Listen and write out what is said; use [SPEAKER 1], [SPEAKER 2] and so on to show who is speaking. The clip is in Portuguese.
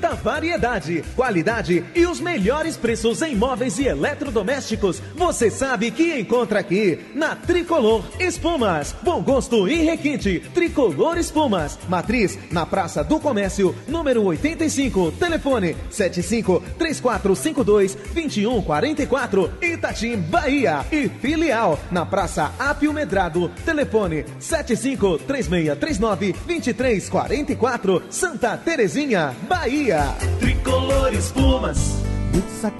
[SPEAKER 1] muita variedade, qualidade e os melhores preços em móveis e eletrodomésticos. Você sabe que encontra aqui na Tricolor Espumas. Bom gosto e requinte. Tricolor Espumas. Matriz na Praça do Comércio, número 85. Telefone 753452-2144. Itatim, Bahia. E filial na Praça Apio Medrado. Telefone 753639-2344. Santa Terezinha, Bahia. Tricolor Espumas.